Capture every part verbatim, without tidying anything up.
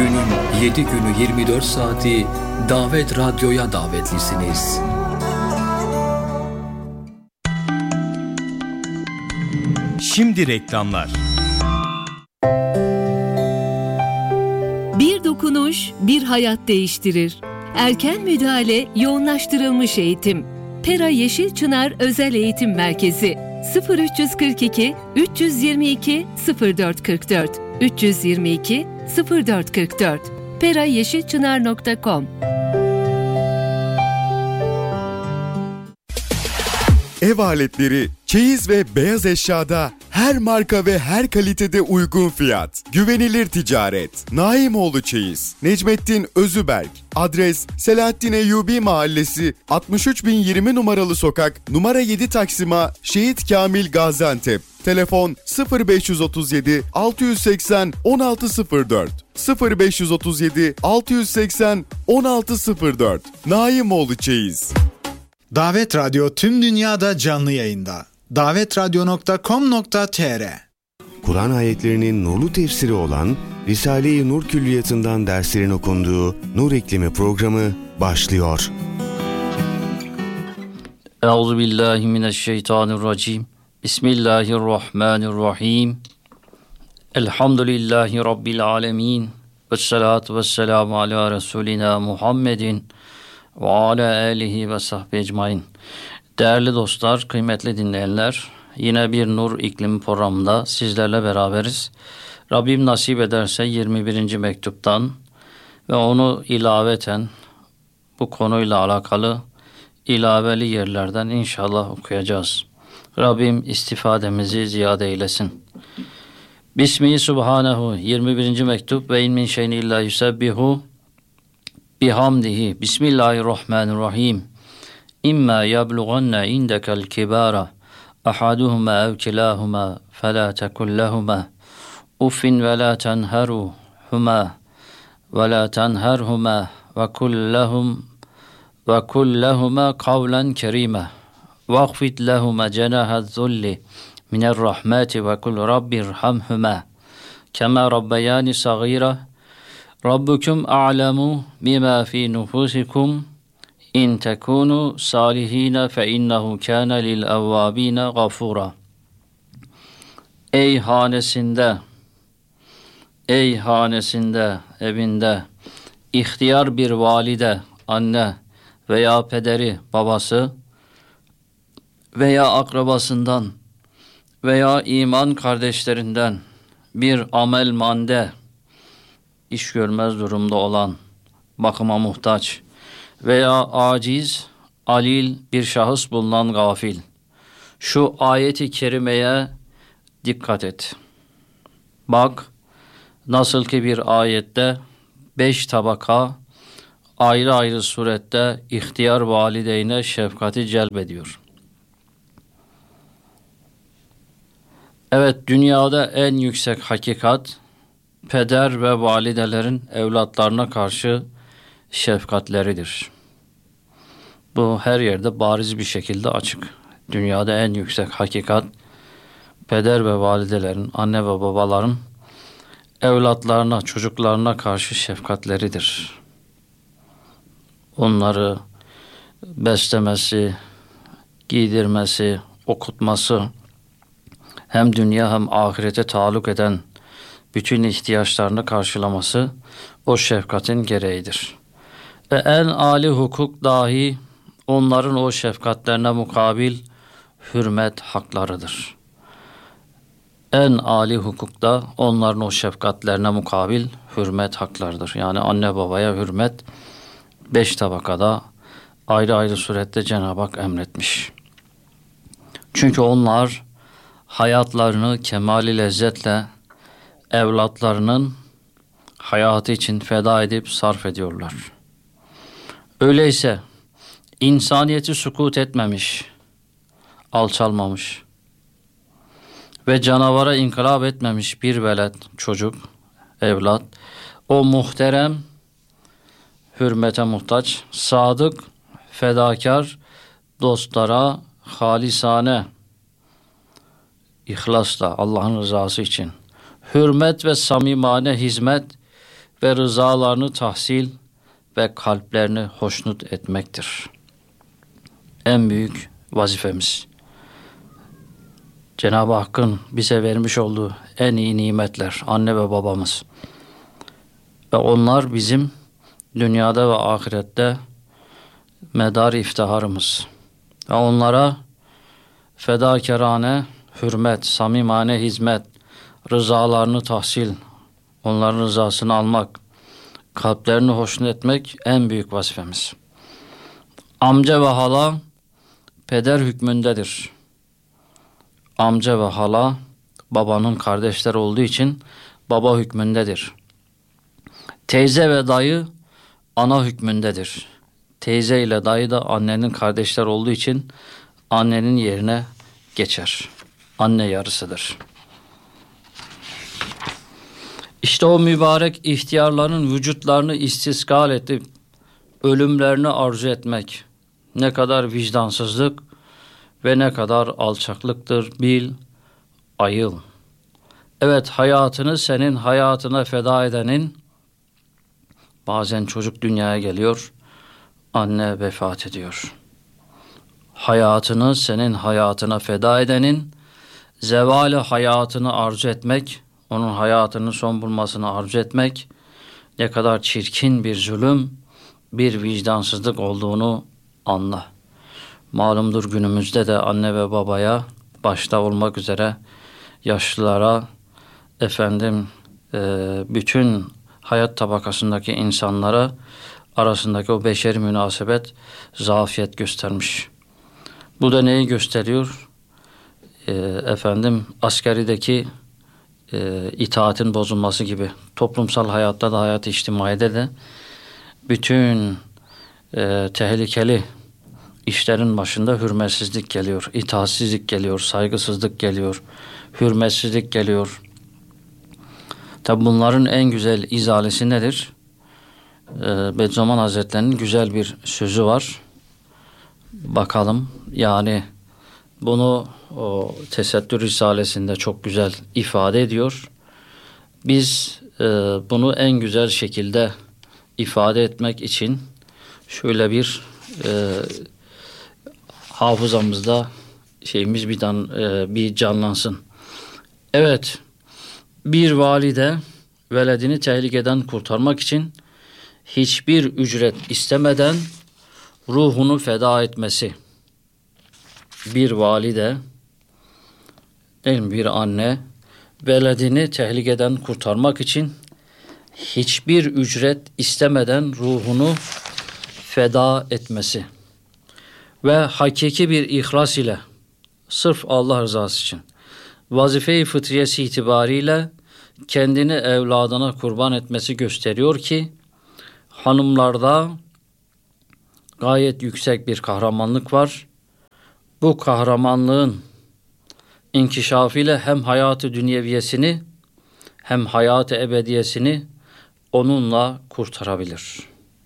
Günün yedi günü yirmi dört saati Davet Radyo'ya davetlisiniz. Şimdi reklamlar. Bir dokunuş, bir hayat değiştirir. Erken müdahale, yoğunlaştırılmış eğitim. Pera Yeşilçınar Özel Eğitim Merkezi sıfır üç kırk iki üç yirmi iki sıfır dört kırk dört üç yirmi iki sıfır dört kırk dört pera yeşilçınar nokta com. Ev aletleri, çeyiz ve beyaz eşyada her marka ve her kalitede uygun fiyat. Güvenilir ticaret. Naimoğlu Çeyiz. Necmettin Özüberk. Adres Selahattin Eyyubi Mahallesi, altmış üç bin yirmi numaralı sokak, numara yedi Taksim'a, Şehit Kamil Gaziantep. Telefon sıfır beş otuz yedi altı seksen on altı sıfır dört sıfır beş otuz yedi altı seksen on altı sıfır dört. Naimoğlu Çeyiz. Davet Radyo tüm dünyada canlı yayında. davet radyo nokta com nokta tr. Kur'an ayetlerinin nurlu tefsiri olan Risale-i Nur Külliyatı'ndan derslerin okunduğu Nur İklimi programı başlıyor. Euzubillahimineşşeytanirracim. Bismillahirrahmanirrahim. Elhamdülillahi Rabbil alemin. Vessalatu vesselamu ala Resulina Muhammedin ve ala alihi ve sahbihi ecmain. Değerli dostlar, kıymetli dinleyenler, yine bir Nur İklimi programında sizlerle beraberiz. Rabbim nasip ederse yirmi birinci mektuptan ve onu ilaveten bu konuyla alakalı ilaveli yerlerden inşallah okuyacağız. Rabbim istifademizi ziyade eylesin. Bismihi subhanehu yirmi birinci mektup ve in min şeyin illa yusebbihu bihamdihi. Bismillahirrahmanirrahim. İmma yablughanna indekel kibara ahaduhuma ev kilahuma fela tekul lehuma uffin ve la tenheruhuma ve la tenherhuma ve kullahum ve kullahuma kavlen kerime vaqfid lehuma cenahez zulli minarrahmati ve kul rabbirhamhuma kema rabbayani sagira rabbukum a'lemu bima fi nufusikum İn tekunu salihine fe innehu kâne lil evvâbîne gafûrâ. Ey hanesinde, ey hanesinde, evinde, ihtiyar bir valide, anne veya pederi, babası veya akrabasından veya iman kardeşlerinden bir amel mande, iş görmez durumda olan, bakıma muhtaç veya aciz, alil bir şahıs bulunan gafil. Şu ayeti kerimeye dikkat et. Bak, nasıl ki bir ayette beş tabaka ayrı ayrı surette ihtiyar valideyne şefkati celbediyor. Evet, dünyada en yüksek hakikat, peder ve validelerin evlatlarına karşı şefkatleridir. Bu her yerde bariz bir şekilde açık. Dünyada en yüksek hakikat, peder ve validelerin, anne ve babaların evlatlarına, çocuklarına karşı şefkatleridir. Onları beslemesi, giydirmesi, okutması, hem dünya hem ahirete taalluk eden bütün ihtiyaçlarını karşılaması o şefkatin gereğidir. Ve en âli hukuk dahi onların o şefkatlerine mukabil hürmet haklarıdır. En âli hukukta onların o şefkatlerine mukabil hürmet haklarıdır. Yani anne babaya hürmet beş tabakada ayrı ayrı surette Cenab-ı Hak emretmiş. Çünkü onlar hayatlarını kemali lezzetle evlatlarının hayatı için feda edip sarf ediyorlar. Öyleyse insaniyeti sukut etmemiş, alçalmamış ve canavara inkılap etmemiş bir velet, çocuk, evlat, o muhterem, hürmete muhtaç, sadık, fedakar dostlara halisane, ihlasla Allah'ın rızası için hürmet ve samimane hizmet ve rızalarını tahsil ve kalplerini hoşnut etmektir. En büyük vazifemiz. Cenab-ı Hakk'ın bize vermiş olduğu en iyi nimetler, anne ve babamız. Ve onlar bizim dünyada ve ahirette medar iftiharımız. Ve onlara fedakarane hürmet, samimane hizmet, rızalarını tahsil, onların rızasını almak, kalplerini hoşnut etmek en büyük vazifemiz. Amca ve hala peder hükmündedir. Amca ve hala babanın kardeşleri olduğu için baba hükmündedir. Teyze ve dayı ana hükmündedir. Teyze ile dayı da annenin kardeşler olduğu için annenin yerine geçer. Anne yarısıdır. İşte o mübarek ihtiyarların vücutlarını istisgal edip ölümlerini arzu etmek ne kadar vicdansızlık ve ne kadar alçaklıktır bil, ayıl. Evet, hayatını senin hayatına feda edenin, bazen çocuk dünyaya geliyor, anne vefat ediyor. Hayatını senin hayatına feda edenin, zevali hayatını arzu etmek, onun hayatının son bulmasını arzu etmek, ne kadar çirkin bir zulüm, bir vicdansızlık olduğunu anla. Malumdur, günümüzde de anne ve babaya, başta olmak üzere yaşlılara, efendim e, bütün hayat tabakasındaki insanlara arasındaki o beşeri münasebet zafiyet göstermiş. Bu da neyi gösteriyor? E, efendim askerideki e, itaatin bozulması gibi. Toplumsal hayatta da, hayat-ı içtimaide de bütün e, tehlikeli işlerin başında hürmetsizlik geliyor, itaatsizlik geliyor, saygısızlık geliyor, hürmetsizlik geliyor. Tabi bunların en güzel izalesi nedir? Ee, Bediüzzaman Hazretleri'nin güzel bir sözü var. Bakalım, yani bunu o Tesettür Risalesi'nde çok güzel ifade ediyor. Biz e, bunu en güzel şekilde ifade etmek için şöyle bir e, hafızamızda şeyimiz bir, dan, e, bir canlansın. Evet, bir valide veledini tehlikeden kurtarmak için hiçbir ücret istemeden ruhunu feda etmesi. Bir valide, değil mi, bir anne veledini tehlikeden kurtarmak için hiçbir ücret istemeden ruhunu feda etmesi ve hakiki bir ihlas ile sırf Allah rızası için vazife-i fıtriyesi itibariyle kendini evladına kurban etmesi gösteriyor ki hanımlarda gayet yüksek bir kahramanlık var. Bu kahramanlığın inkişafıyla hem hayatı dünyeviyesini hem hayatı ebediyesini onunla kurtarabilir.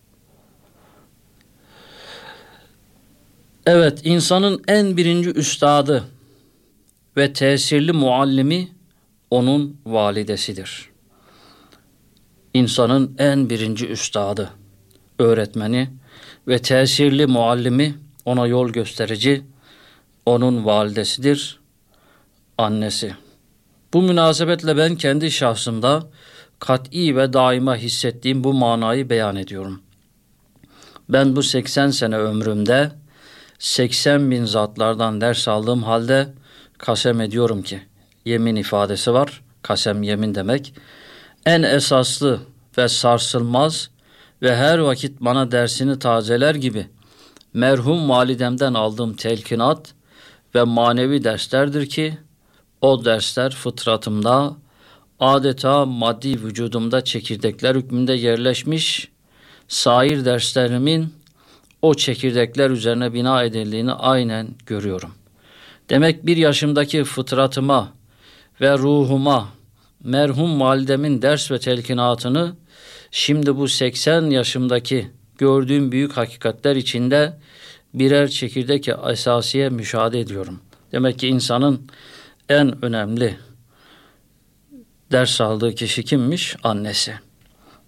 Evet, insanın en birinci üstadı ve tesirli muallimi onun validesidir. İnsanın en birinci üstadı, öğretmeni ve tesirli muallimi, ona yol gösterici, onun validesidir, annesi. Bu münasebetle ben kendi şahsımda kat'i ve daima hissettiğim bu manayı beyan ediyorum. Ben bu seksen sene ömrümde seksen bin zatlardan ders aldığım halde kasem ediyorum ki, yemin ifadesi var, kasem yemin demek, en esaslı ve sarsılmaz ve her vakit bana dersini tazeler gibi merhum validemden aldığım telkinat ve manevi derslerdir ki, o dersler fıtratımda, adeta maddi vücudumda çekirdekler hükmünde yerleşmiş, sair derslerimin o çekirdekler üzerine bina edildiğini aynen görüyorum. Demek bir yaşımdaki fıtratıma ve ruhuma merhum validemin ders ve telkinatını şimdi bu seksen yaşımdaki gördüğüm büyük hakikatler içinde birer çekirdek esasiye müşahede ediyorum. Demek ki insanın en önemli ders aldığı kişi kimmiş? Annesi.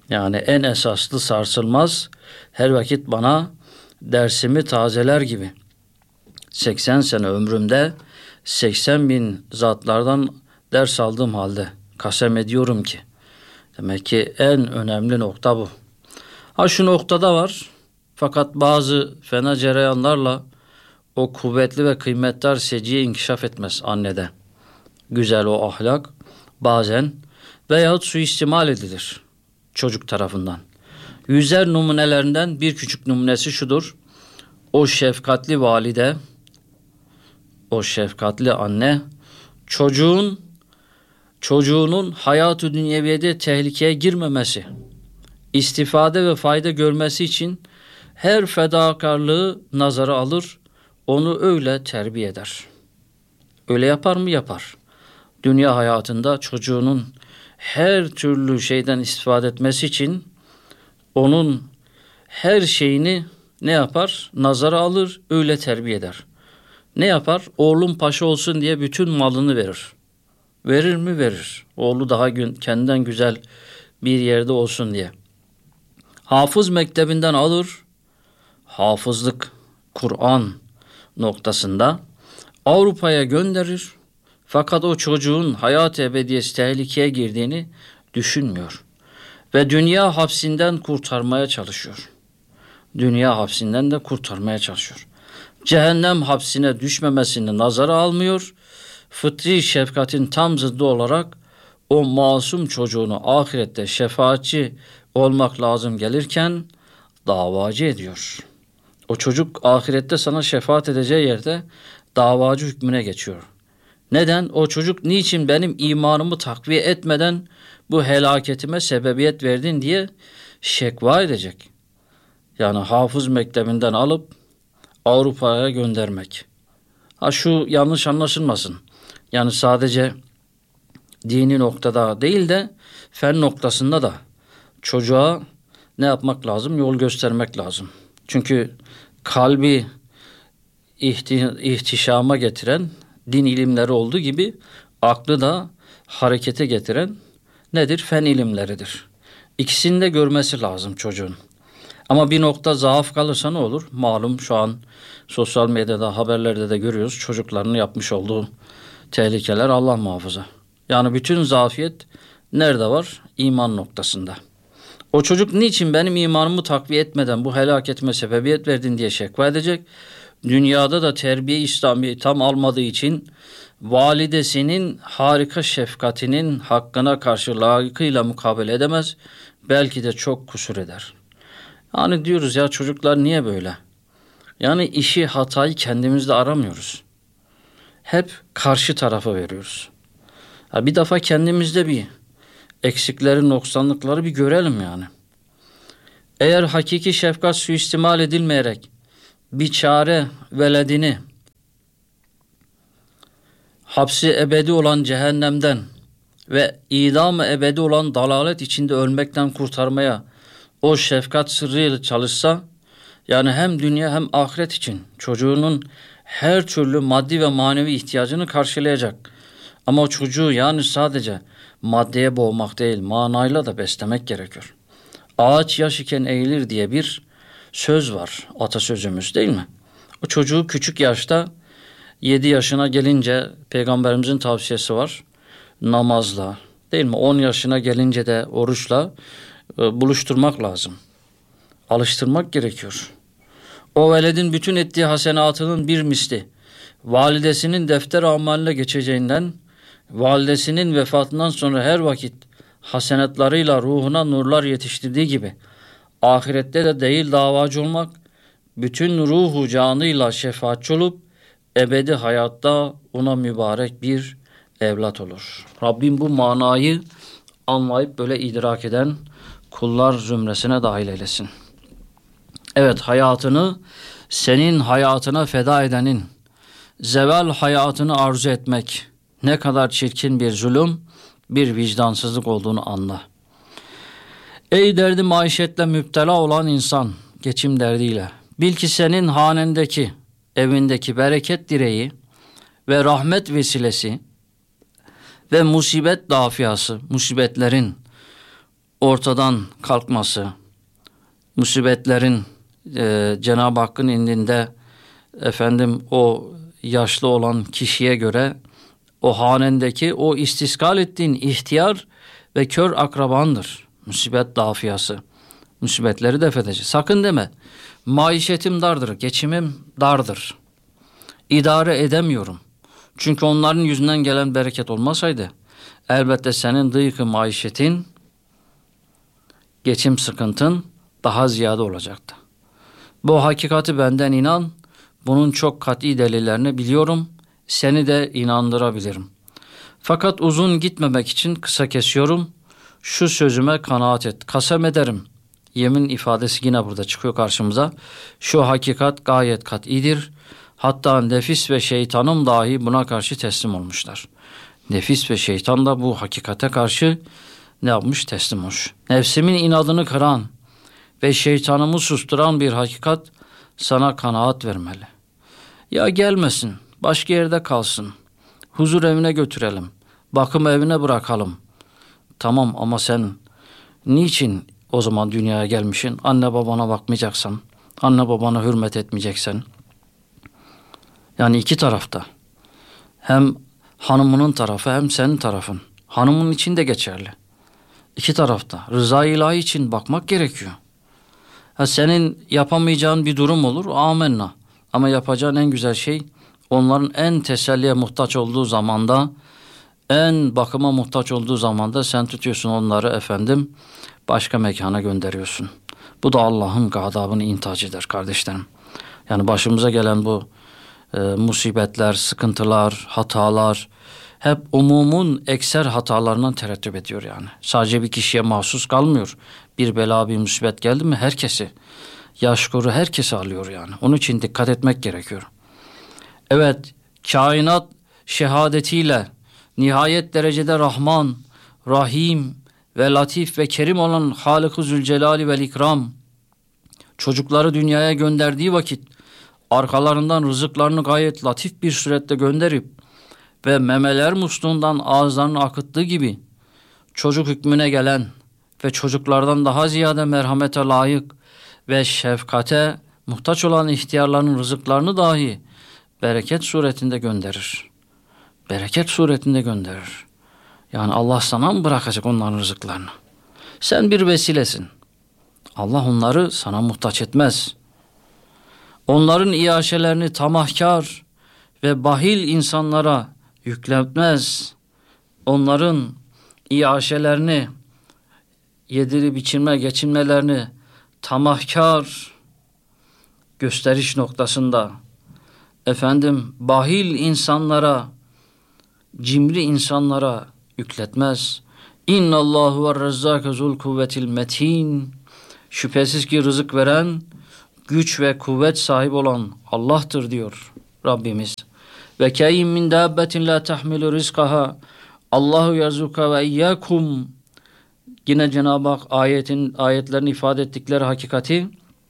Yani en esaslı sarsılmaz, her vakit bana dersimi tazeler gibi. seksen sene ömrümde seksen bin zatlardan ders aldığım halde kasem ediyorum ki. Demek ki en önemli nokta bu. Ha şu noktada var. Fakat bazı fena cereyanlarla o kuvvetli ve kıymetli seciye inkişaf etmez annede. Güzel o ahlak bazen veyahut suistimal edilir çocuk tarafından. Yüzer numunelerinden bir küçük numunesi şudur. O şefkatli valide, o şefkatli anne çocuğun çocuğunun hayat-ı dünyeviyede tehlikeye girmemesi, istifade ve fayda görmesi için her fedakarlığı nazara alır, onu öyle terbiye eder. Öyle yapar mı? Yapar. Dünya hayatında çocuğunun her türlü şeyden istifade etmesi için onun her şeyini ne yapar? Nazara alır, öyle terbiye eder. Ne yapar? Oğlum paşa olsun diye bütün malını verir. Verir mi? Verir. Oğlu daha gün, kendinden güzel bir yerde olsun diye. Hafız mektebinden alır, hafızlık, Kur'an noktasında Avrupa'ya gönderir. Fakat o çocuğun hayat-ı ebediyesi tehlikeye girdiğini düşünmüyor. Ve dünya hapsinden kurtarmaya çalışıyor. Dünya hapsinden de kurtarmaya çalışıyor. Cehennem hapsine düşmemesini nazara almıyor. Fıtri şefkatin tam zıddı olarak o masum çocuğunu ahirette şefaatçi olmak lazım gelirken davacı ediyor. O çocuk ahirette sana şefaat edeceği yerde davacı hükmüne geçiyor. Neden? O çocuk niçin benim imanımı takviye etmeden bu helaketime sebebiyet verdin diye şekva edecek. Yani hafız mektebinden alıp Avrupa'ya göndermek. Ha şu yanlış anlaşılmasın. Yani sadece dini noktada değil de fen noktasında da çocuğa ne yapmak lazım? Yol göstermek lazım. Çünkü kalbi ihti- ihtişama getiren din ilimleri olduğu gibi aklı da harekete getiren nedir? Fen ilimleridir. İkisini de görmesi lazım çocuğun. Ama bir nokta zaaf kalırsa ne olur? Malum şu an sosyal medyada, haberlerde de görüyoruz. Çocukların yapmış olduğu tehlikeler, Allah muhafaza. Yani bütün zafiyet nerede var? İman noktasında. O çocuk niçin benim imanımı takviye etmeden bu helaketime sebebiyet verdin diye şekva edecek. Dünyada da terbiye İslami tam almadığı için validesinin harika şefkatinin hakkına karşı layıkıyla mukabele edemez. Belki de çok kusur eder. Yani diyoruz ya çocuklar niye böyle? Yani işi, hatayı kendimizde aramıyoruz. Hep karşı tarafa veriyoruz. Ya bir defa kendimizde bir eksikleri, noksanlıkları bir görelim yani. Eğer hakiki şefkat suistimal edilmeyerek bir çare veledini hapsi ebedi olan cehennemden ve idam-ı ebedi olan dalalet içinde ölmekten kurtarmaya o şefkat sırrıyla çalışsa, yani hem dünya hem ahiret için çocuğunun her türlü maddi ve manevi ihtiyacını karşılayacak. Ama o çocuğu yani sadece maddeye boğmak değil, manayla da beslemek gerekiyor. Ağaç yaş iken eğilir diye bir söz var, atasözümüz değil mi? O çocuğu küçük yaşta yedi yaşına gelince Peygamberimizin tavsiyesi var. Namazla değil mi? on yaşına gelince de oruçla e, buluşturmak lazım. Alıştırmak gerekiyor. O veledin bütün ettiği hasenatının bir misli validesinin defter amaline geçeceğinden, validesinin vefatından sonra her vakit hasenatlarıyla ruhuna nurlar yetiştirdiği gibi ahirette de değil davacı olmak, bütün ruhu canıyla şefaatçi olup ebedi hayatta ona mübarek bir evlat olur. Rabbim bu manayı anlayıp böyle idrak eden kullar zümresine dahil eylesin. Evet, hayatını senin hayatına feda edenin zeval hayatını arzu etmek ne kadar çirkin bir zulüm, bir vicdansızlık olduğunu anla. Ey derdi maişetle müptela olan insan, geçim derdiyle, bil ki senin hanendeki, evindeki bereket direği ve rahmet vesilesi ve musibet dafiyası, musibetlerin ortadan kalkması, musibetlerin e, Cenab-ı Hakk'ın indinde efendim o yaşlı olan kişiye göre o hanendeki o istiskal ettiğin ihtiyar ve kör akrabandır. Musibet dafiyası. Musibetleri def edecek. Sakın deme. Maişetim dardır, geçimim dardır. İdare edemiyorum. Çünkü onların yüzünden gelen bereket olmasaydı elbette senin dıyıkı maişetin, geçim sıkıntın daha ziyade olacaktı. Bu hakikati benden inan. Bunun çok kat'i delillerini biliyorum. Seni de inandırabilirim. Fakat uzun gitmemek için kısa kesiyorum. Şu sözüme kanaat et. Kasem ederim. Yemin ifadesi yine burada çıkıyor karşımıza. Şu hakikat gayet kat'idir. Hatta nefis ve şeytanım dahi buna karşı teslim olmuşlar. Nefis ve şeytan da bu hakikate karşı ne yapmış? Teslim olmuş. Nefsimin inadını kıran ve şeytanımı susturan bir hakikat sana kanaat vermeli. Ya gelmesin, başka yerde kalsın, huzur evine götürelim, bakım evine bırakalım. Tamam ama sen niçin o zaman dünyaya gelmişsin? Anne babana bakmayacaksan, anne babana hürmet etmeyeceksen. Yani iki tarafta. Hem hanımının tarafı hem senin tarafın. Hanımın için de geçerli. İki tarafta. Rıza-i ilahi için bakmak gerekiyor. Ha, senin yapamayacağın bir durum olur. Amenna. Ama yapacağın en güzel şey onların en teselliye muhtaç olduğu zamanda, en bakıma muhtaç olduğu zamanda sen tutuyorsun onları efendim başka mekana gönderiyorsun. Bu da Allah'ın gadabını intihac eder kardeşlerim. Yani başımıza gelen bu e, musibetler, sıkıntılar, hatalar hep umumun ekser hatalarından terettüp ediyor yani. Sadece bir kişiye mahsus kalmıyor. Bir bela, bir musibet geldi mi herkesi, yaşkoru herkesi alıyor yani. Onun için dikkat etmek gerekiyor. Evet, kainat şehadetiyle nihayet derecede Rahman, Rahim ve Latif ve Kerim olan Halık-ı Zülcelali vel İkram çocukları dünyaya gönderdiği vakit arkalarından rızıklarını gayet latif bir surette gönderip ve memeler musluğundan ağızlarını akıttığı gibi çocuk hükmüne gelen ve çocuklardan daha ziyade merhamete layık ve şefkate muhtaç olan ihtiyarların rızıklarını dahi bereket suretinde gönderir. Bereket suretinde gönderir. Yani Allah sana mı bırakacak onların rızıklarını? Sen bir vesilesin. Allah onları sana muhtaç etmez. Onların iaşelerini tamahkar ve bahil insanlara yükletmez. Onların iaşelerini, yedirip içirme, geçinmelerini tamahkar gösteriş noktasında efendim bahil insanlara, cimri insanlara yükletmez. İnnallahu ve rezzâke zul kuvvetil metin. Şüphesiz ki rızık veren, güç ve kuvvet sahibi olan Allah'tır diyor Rabbimiz. Ve keyim min dabbetin la tahmilu rizkaha Allahu yerzuka ve iyyakum. Yine Cenab-ı Hak ayetin ayetlerini ifade ettikleri hakikati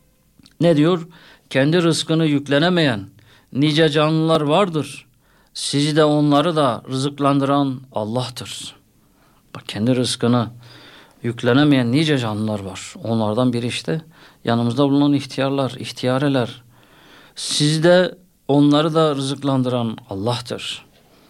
ne diyor? Kendi rızkını yüklenemeyen nice canlılar vardır. Sizi de onları da rızıklandıran Allah'tır. Bak, kendi rızkını yüklenemeyen nice canlılar var. Onlardan biri işte yanımızda bulunan ihtiyarlar, ihtiyareler. Sizi de onları da rızıklandıran Allah'tır.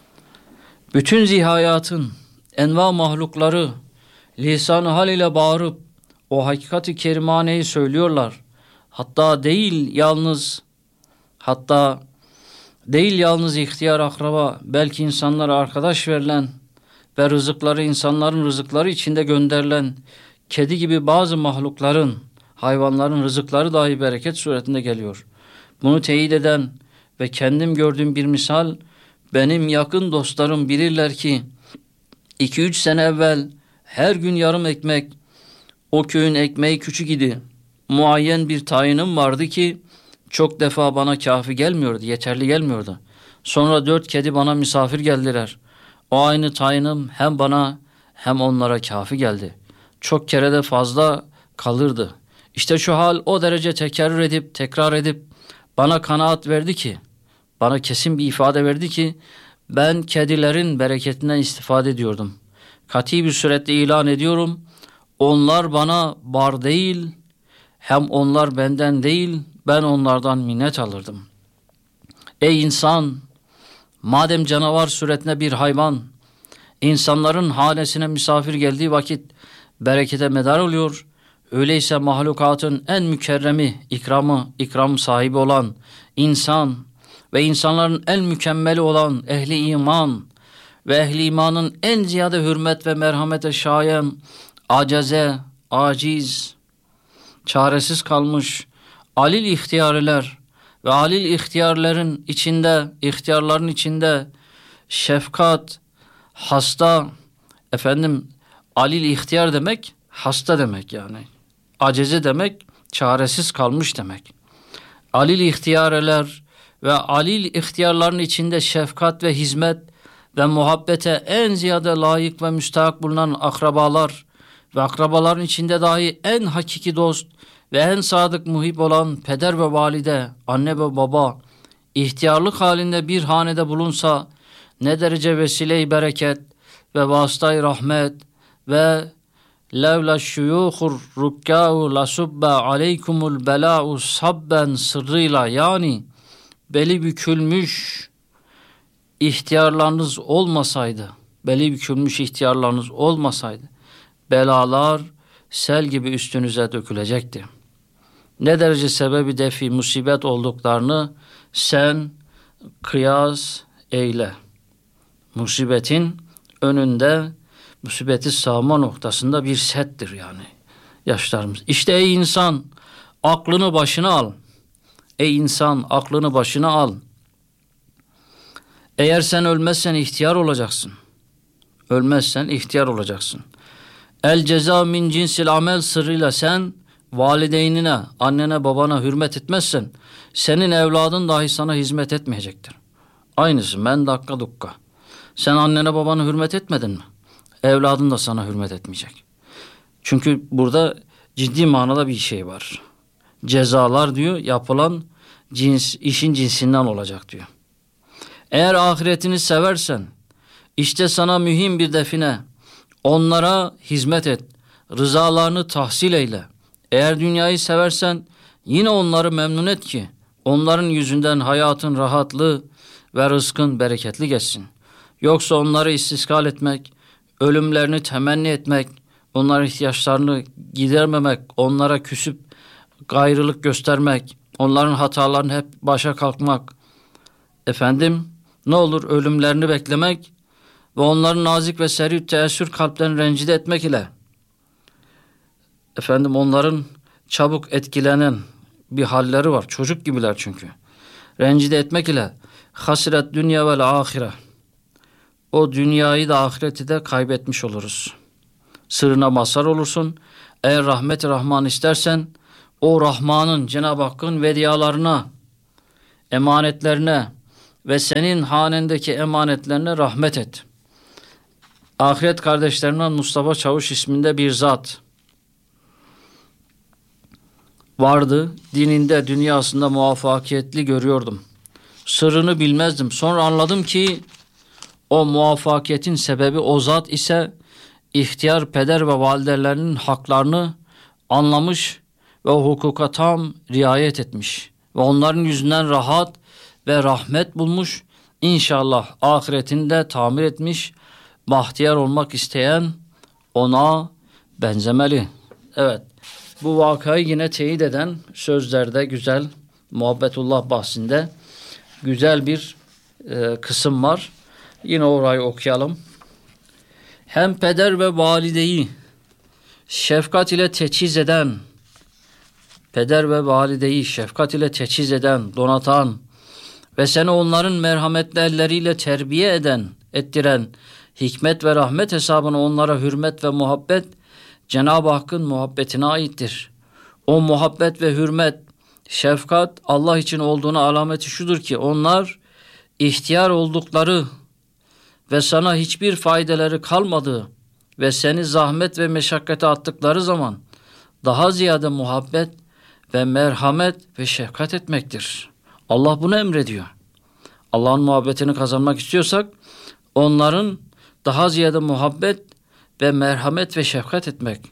Bütün zihayatın enva mahlukları lisan-ı hal ile bağırıp o hakikati kerimaneyi söylüyorlar. Hatta değil yalnız hatta değil yalnız ihtiyar akraba, belki insanlara arkadaş verilen ve rızıkları insanların rızıkları içinde gönderilen kedi gibi bazı mahlukların, hayvanların rızıkları dahi bereket suretinde geliyor. Bunu teyit eden ve kendim gördüğüm bir misal, benim yakın dostlarım bilirler ki iki üç sene evvel her gün yarım ekmek, o köyün ekmeği küçük idi. Muayyen bir tayinim vardı ki çok defa bana kafi gelmiyordu, yeterli gelmiyordu. Sonra dört kedi bana misafir geldiler. O aynı tayinim hem bana hem onlara kafi geldi. Çok kere de fazla kalırdı. İşte şu hal o derece tekerrür edip tekrar edip bana kanaat verdi ki, bana kesin bir ifade verdi ki ben kedilerin bereketinden istifade ediyordum. Kat'i bir surette ilan ediyorum. Onlar bana bar değil, hem onlar benden değil, ben onlardan minnet alırdım. Ey insan, madem canavar suretine bir hayvan, insanların hanesine misafir geldiği vakit berekete medar oluyor, öyleyse mahlukatın en mükerremi, ikramı, ikram sahibi olan insan ve insanların en mükemmeli olan ehli iman ve ehli imanın en ziyade hürmet ve merhamete şayan, acaze, aciz, çaresiz kalmış, alil ihtiyarlar ve alil ihtiyarların içinde, ihtiyarların içinde şefkat, hasta, efendim alil ihtiyar demek, hasta demek yani. Acize demek, çaresiz kalmış demek. Alil ihtiyarlar ve alil ihtiyarların içinde şefkat ve hizmet ve muhabbete en ziyade layık ve müstahak bulunan akrabalar ve akrabaların içinde dahi en hakiki dost ve en sadık muhib olan peder ve valide, anne ve baba, ihtiyarlık halinde bir hanede bulunsa ne derece vesile-i bereket ve vasıta-i rahmet ve levla şuyuhur rukkâhu lasubbe aleykumul belâ'u sabben sırrıyla, yani beli bükülmüş ihtiyarlarınız olmasaydı, beli bükülmüş ihtiyarlarınız olmasaydı, belalar sel gibi üstünüze dökülecekti. Ne derece sebebi defi musibet olduklarını sen kıyas eyle. Musibetin önünde, musibeti sağma noktasında bir settir yani yaşlarımız. İşte ey insan, aklını başına al. Ey insan, aklını başına al. Eğer sen ölmezsen ihtiyar olacaksın. Ölmezsen ihtiyar olacaksın. El ceza min cinsil amel sırrıyla sen valideynine, annene, babana hürmet etmezsen senin evladın dahi sana hizmet etmeyecektir. Aynısı men dakika dukka. Sen annene babana hürmet etmedin mi? Evladın da sana hürmet etmeyecek. Çünkü burada ciddi manada bir şey var. Cezalar diyor yapılan cins, işin cinsinden olacak diyor. Eğer ahiretini seversen işte sana mühim bir define, onlara hizmet et, rızalarını tahsil eyle. Eğer dünyayı seversen yine onları memnun et ki onların yüzünden hayatın rahatlı ve rızkın bereketli geçsin. Yoksa onları istiskal etmek, ölümlerini temenni etmek, onların ihtiyaçlarını gidermemek, onlara küsüp gayrılık göstermek, onların hatalarını hep başa kalkmak, efendim ne olur ölümlerini beklemek ve onların nazik ve seri teessür kalplerini rencide etmek ile, efendim onların çabuk etkilenen bir halleri var. Çocuk gibiler çünkü. Rencide etmek ile hasiret dünya vel ahire. O dünyayı da ahireti de kaybetmiş oluruz. Sırrına mazhar olursun. Eğer rahmet-i Rahman istersen o Rahman'ın, Cenab-ı Hakk'ın vediyalarına, emanetlerine ve senin hanendeki emanetlerine rahmet et. Ahiret kardeşlerimden Mustafa Çavuş isminde bir zat vardı. Dininde, dünyasında muvaffakiyetli görüyordum. Sırrını bilmezdim. Sonra anladım ki o muvaffakiyetin sebebi o zat ise ihtiyar peder ve validelerinin haklarını anlamış ve o hukuka tam riayet etmiş ve onların yüzünden rahat ve rahmet bulmuş. İnşallah ahiretini de tamir etmiş. Bahtiyar olmak isteyen ona benzemeli. Evet, bu vakayı yine teyit eden sözlerde güzel, Muhabbetullah bahsinde güzel bir e, kısım var. Yine orayı okuyalım. Hem peder ve valideyi şefkat ile teçhiz eden, peder ve valideyi şefkat ile teçhiz eden, donatan ve seni onların merhametli elleriyle terbiye eden, ettiren hikmet ve rahmet hesabına onlara hürmet ve muhabbet Cenab-ı Hakk'ın muhabbetine aittir. O muhabbet ve hürmet, şefkat Allah için olduğuna alameti şudur ki onlar ihtiyar oldukları ve sana hiçbir faydaları kalmadığı ve seni zahmet ve meşakkate attıkları zaman daha ziyade muhabbet ve merhamet ve şefkat etmektir. Allah bunu emrediyor. Allah'ın muhabbetini kazanmak istiyorsak onların daha ziyade muhabbet ve merhamet ve şefkat etmek.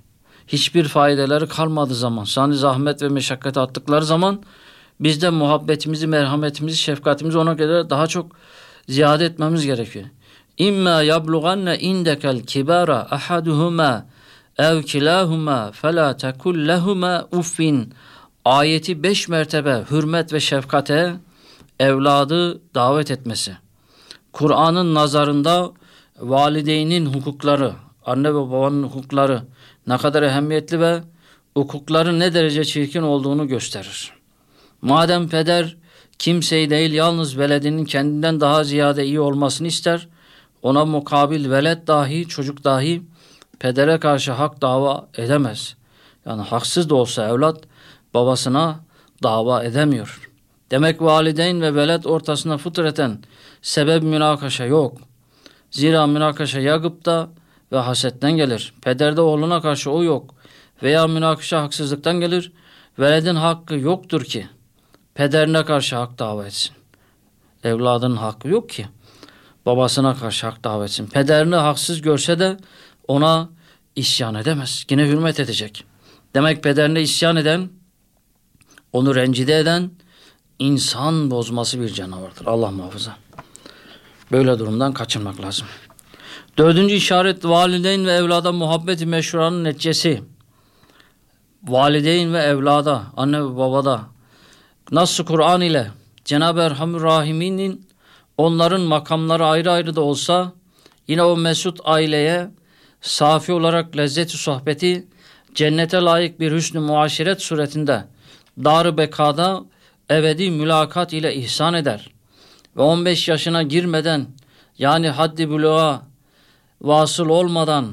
hiçbir faydaları kalmadığı zaman, sani zahmet ve meşakkat attıkları zaman biz de muhabbetimizi, merhametimizi, şefkatimizi ona göre daha çok ziyade etmemiz gerekiyor. İmma yablughanne indekel kibara ahaduhuma ev kilahuma fela tekul lehuma uffin ayeti beş mertebe hürmet ve şefkate evladı davet etmesi. Kur'an'ın nazarında valideynin hukukları, anne ve babanın hukukları ne kadar ehemmiyetli ve hukukların ne derece çirkin olduğunu gösterir. Madem peder kimseyi değil yalnız veledinin kendinden daha ziyade iyi olmasını ister, ona mukabil veled dahi, çocuk dahi pedere karşı hak dava edemez. Yani haksız da olsa evlat babasına dava edemiyor. Demek valideyn ve veled ortasında fıtraten sebep münakaşa yok. Zira münakaşa ya gıpta ve hasetten gelir. Pederde oğluna karşı o yok. Veya münakaşa haksızlıktan gelir. Veledin hakkı yoktur ki pederine karşı hak dava etsin. Evladının hakkı yok ki babasına karşı hak dava etsin. Pederini haksız görse de ona isyan edemez. Yine hürmet edecek. Demek pederine isyan eden, onu rencide eden insan bozması bir canavardır. Allah muhafaza. Böyle durumdan kaçınmak lazım. Dördüncü işaret valideyn ve evlada muhabbeti meşruanın neticesi. Valideyn ve evlada, anne ve babada nasıl Kur'an ile Cenab-ı Erhamur Rahim'in onların makamları ayrı ayrı da olsa yine o mesut aileye safi olarak lezzet-i sohbeti cennete layık bir hüsnü muaşiret suretinde dar-ı bekada ebedi mülakat ile ihsan eder. Ve on beş yaşına girmeden yani haddi buluğa vasıl olmadan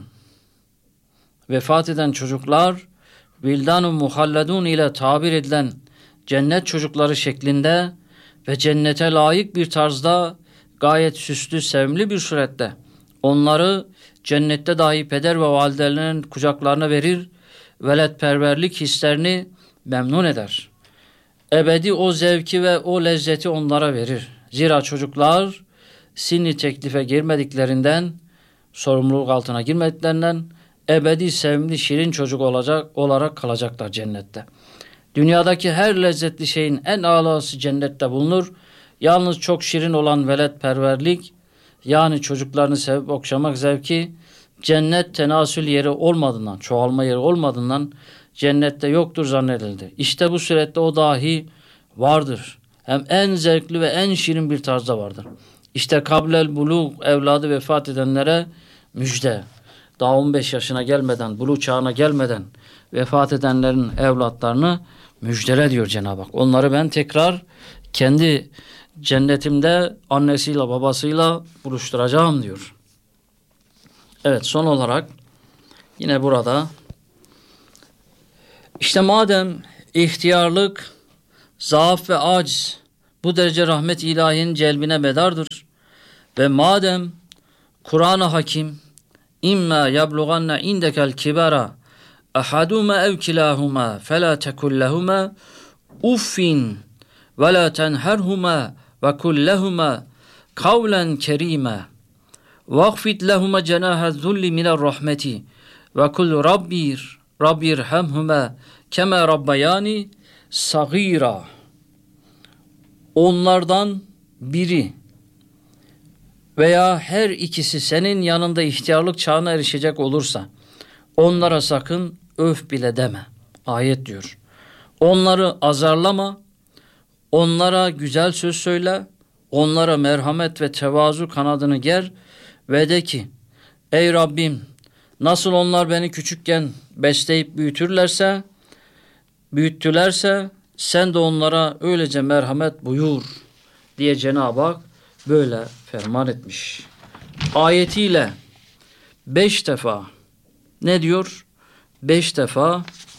vefat eden çocuklar vildan-ı muhalledun ile tabir edilen cennet çocukları şeklinde ve cennete layık bir tarzda gayet süslü, sevimli bir surette onları cennette dahi peder ve validelerinin kucaklarına verir, veletperverlik hislerini memnun eder. Ebedi o zevki ve o lezzeti onlara verir. Zira çocuklar sinni teklife girmediklerinden, sorumluluk altına girmediklerinden ebedi sevimli şirin çocuk olacak olarak kalacaklar cennette. Dünyadaki her lezzetli şeyin en âlası cennette bulunur. Yalnız çok şirin olan veletperverlik, yani çocuklarını sevip okşamak zevki, cennet tenasül yeri olmadığından, çoğalma yeri olmadığından cennette yoktur zannedildi. İşte bu surette o dahi vardır. Hem en zevkli ve en şirin bir tarzda vardır. İşte kablel bulug evladı vefat edenlere müjde. Daha on beş yaşına gelmeden, bulug çağına gelmeden vefat edenlerin evlatlarını müjdele diyor Cenab-ı Hak. Onları ben tekrar kendi cennetimde annesiyle babasıyla buluşturacağım diyor. Evet, son olarak yine burada işte madem ihtiyarlık, zaaf ve aciz bu derece rahmet ilahinin celbine medardır ve madem Kur'an-ı Hakim imma yablughanna indekel kibara ahaduma ev kilahuma fela tekul lehuma uffin ve la tenherhuma ve kul lehuma kavlen kerima vagfid lehuma cenaha zulli mine'r rahmeti ve kul rabbir rabbirhamhuma kema rabbayani sagira. Onlardan biri veya her ikisi senin yanında ihtiyarlık çağına erişecek olursa onlara sakın öf bile deme. Ayet diyor. Onları azarlama, onlara güzel söz söyle, onlara merhamet ve tevazu kanadını ger ve de ki ey Rabbim, nasıl onlar beni küçükken besleyip büyütürlerse, büyüttülerse sen de onlara öylece merhamet buyur diye Cenab-ı Hak böyle ferman etmiş. Ayetiyle beş defa ne diyor? Beş defa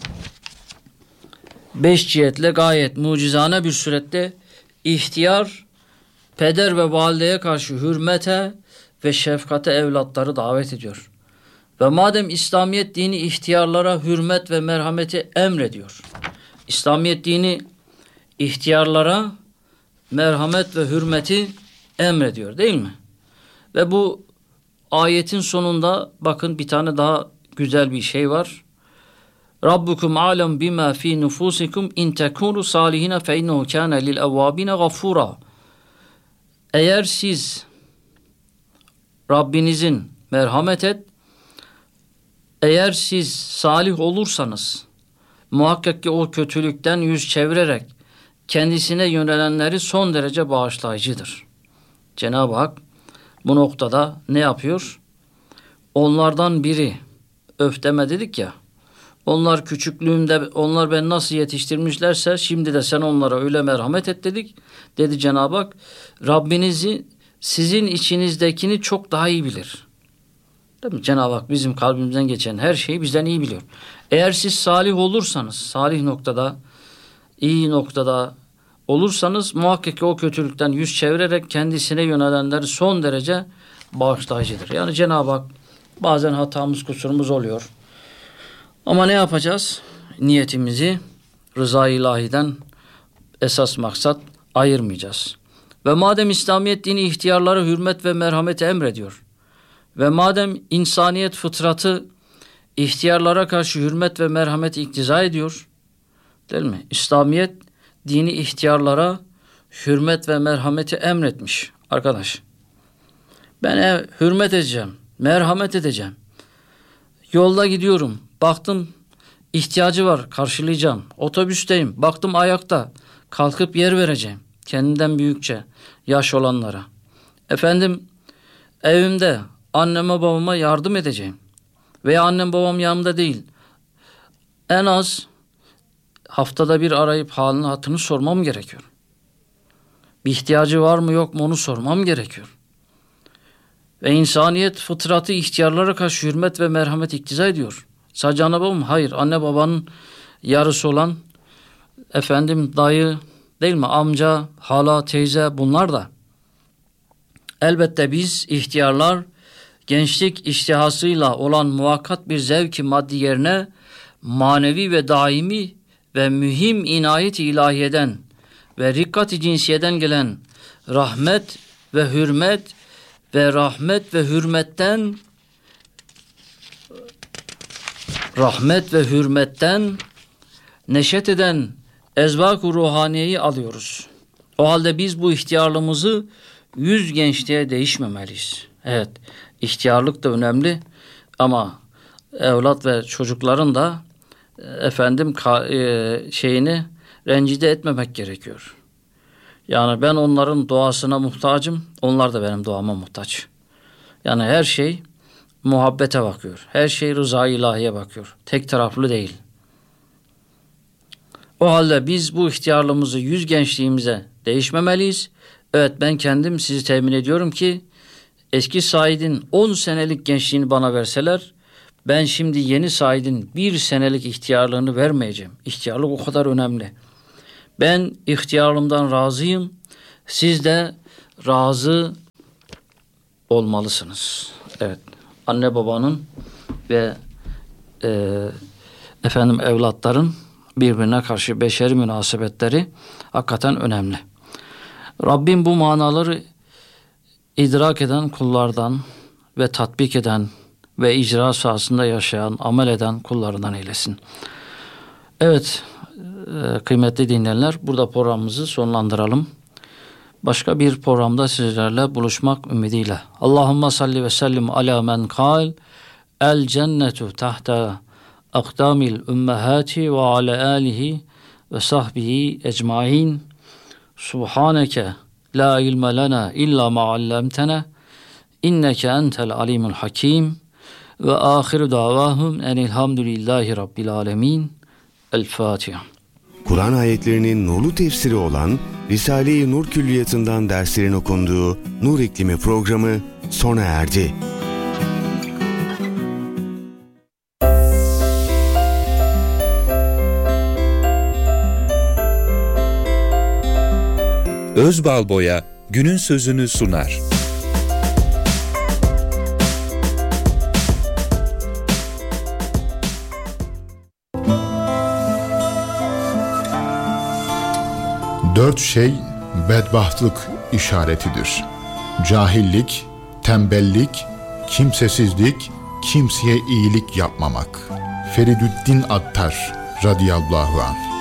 beş cihetle gayet mucizane bir surette ihtiyar, peder ve valideye karşı hürmete ve şefkate evlatları davet ediyor. Ve madem İslamiyet dini ihtiyarlara hürmet ve merhameti emrediyor. İslamiyet dini ihtiyarlara merhamet ve hürmeti emrediyor değil mi? Ve bu ayetin sonunda bakın bir tane daha güzel bir şey var. Rabbukum alem bima fi nufusikum in tekunu salihina fe innehu kana lil evvabine gafura. Eğer siz Rabbinizin merhamet et, eğer siz salih olursanız muhakkak ki o kötülükten yüz çevirerek kendisine yönelenleri son derece bağışlayıcıdır. Cenab-ı Hak bu noktada ne yapıyor? Onlardan biri, öf deme dedik ya, onlar küçüklüğümde, onlar beni nasıl yetiştirmişlerse şimdi de sen onlara öyle merhamet et dedik. Dedi Cenab-ı Hak, Rabbinizi sizin içinizdekini çok daha iyi bilir. Değil mi? Cenab-ı Hak bizim kalbimizden geçen her şeyi bizden iyi biliyor. Eğer siz salih olursanız, salih noktada, iyi noktada olursanız muhakkak ki o kötülükten yüz çevirerek kendisine yönelenleri son derece bağışlayıcıdır. Yani Cenab-ı Hak bazen hatamız, kusurumuz oluyor. Ama ne yapacağız? Niyetimizi rıza-i ilahiden esas maksat ayırmayacağız. Ve madem İslamiyet dini ihtiyarlara hürmet ve merhameti emrediyor ve madem insaniyet fıtratı ihtiyarlara karşı hürmet ve merhameti iktiza ediyor, değil mi? İslamiyet dini ihtiyarlara hürmet ve merhameti emretmiş arkadaş. Ben ev, hürmet edeceğim, merhamet edeceğim. Yolda gidiyorum, baktım ihtiyacı var, karşılayacağım. Otobüsteyim, baktım ayakta, kalkıp yer vereceğim. Kendimden büyükçe, yaş olanlara. Efendim, evimde anneme babama yardım edeceğim. Veya annem babam yanımda değil. En az haftada bir arayıp halini hatırını sormam gerekiyor. Bir ihtiyacı var mı yok mu onu sormam gerekiyor. Ve insaniyet fıtratı ihtiyarlara karşı hürmet ve merhamet iktiza ediyor. Sadece anne babam? Hayır. Anne babanın yarısı olan efendim dayı değil mi? Amca, hala, teyze bunlar da. Elbette biz ihtiyarlar gençlik iştihasıyla olan muvakkat bir zevki maddi yerine manevi ve daimi ve mühim inayet-i ilahiyeden ve rikkat-i cinsiyeden gelen rahmet ve hürmet ve rahmet ve hürmetten rahmet ve hürmetten neşet eden ezvak-ı ruhaniyeyi alıyoruz. O halde biz bu ihtiyarlığımızı yüz gençliğe değişmemeliyiz. Evet, ihtiyarlık da önemli ama evlat ve çocukların da efendim şeyini rencide etmemek gerekiyor. Yani ben onların duasına muhtacım, onlar da benim duama muhtaç. Yani her şey muhabbete bakıyor. Her şey rıza-i ilahiye bakıyor. Tek taraflı değil. O halde biz bu ihtiyarlığımızı yüz gençliğimize değişmemeliyiz. Evet, ben kendim sizi temin ediyorum ki eski Said'in on senelik gençliğini bana verseler, ben şimdi yeni Said'in bir senelik ihtiyarlığını vermeyeceğim. İhtiyarlık o kadar önemli. Ben ihtiyarlığımdan razıyım. Siz de razı olmalısınız. Evet. Anne babanın ve e, efendim evlatların birbirine karşı beşeri münasebetleri hakikaten önemli. Rabbim bu manaları idrak eden kullardan ve tatbik eden ve icra sahasında yaşayan, amel eden kullarından eylesin. Evet, kıymetli dinleyenler, burada programımızı sonlandıralım. Başka bir programda sizlerle buluşmak ümidiyle. Allahümme salli ve sellim ala men kal el cennetu tahta akdamil ümmehati ve ala alihi ve sahbihi ecmain. Subhaneke la ilme lena illa ma allamtena inneke entel alimul hakim ve ahiru davahum enilhamdülillahi rabbil alemin. El Fatiha. Kur'an ayetlerinin nurlu tefsiri olan Risale-i Nur Külliyatı'ndan derslerin okunduğu Nur İklimi programı sona erdi. Özbalboya günün sözünü sunar. Dört şey bedbahtlık işaretidir. Cahillik, tembellik, kimsesizlik, kimseye iyilik yapmamak. Feridüddin Attar radıyallahu anh.